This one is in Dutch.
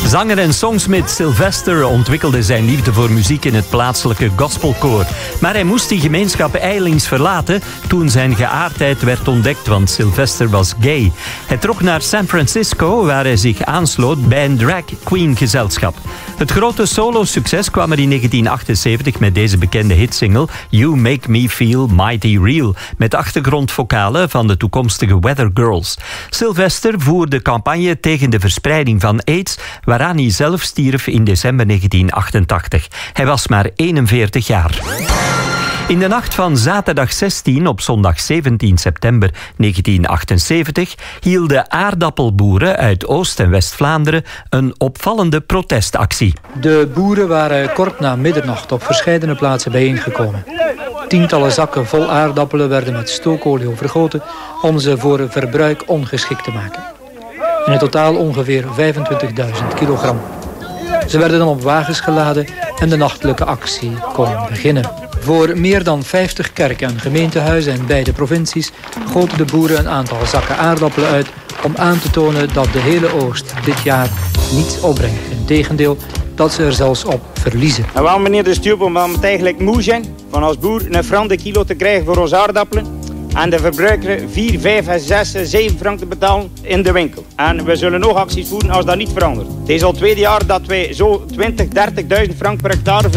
Zanger en songsmith Sylvester ontwikkelde zijn liefde voor muziek in het plaatselijke gospelkoor. Maar hij moest die gemeenschap ijlings verlaten toen zijn geaardheid werd ontdekt, want Sylvester was gay. Hij trok naar San Francisco, waar hij zich aansloot bij een drag queen gezelschap. Het grote solo-succes kwam er in 1978 met deze bekende hitsingle You Make Me Feel Mighty Real, met achtergrondvokalen van de toekomstige Weather Girls. Sylvester voerde campagne tegen de verspreiding van AIDS, waaraan hij zelf stierf in december 1988. Hij was maar 41 jaar. In de nacht van zaterdag 16 op zondag 17 september 1978 hielden aardappelboeren uit Oost- en West-Vlaanderen een opvallende protestactie. De boeren waren kort na middernacht op verscheidene plaatsen bijeengekomen. Tientallen zakken vol aardappelen werden met stookolie overgoten om ze voor verbruik ongeschikt te maken. In totaal ongeveer 25.000 kilogram. Ze werden dan op wagens geladen en de nachtelijke actie kon beginnen. Voor meer dan 50 kerken en gemeentehuizen in beide provincies goten de boeren een aantal zakken aardappelen uit om aan te tonen dat de hele oogst dit jaar niets opbrengt. Integendeel, dat ze er zelfs op verliezen. En wel, meneer de Stuurp, omdat we het eigenlijk moe zijn van als boer een frank de kilo te krijgen voor onze aardappelen en de verbruiker 4, 5, 6, 7 frank te betalen in de winkel. En we zullen nog acties voeren als dat niet verandert. Het is al het tweede jaar dat wij zo 20.000, 30.000 frank per hectare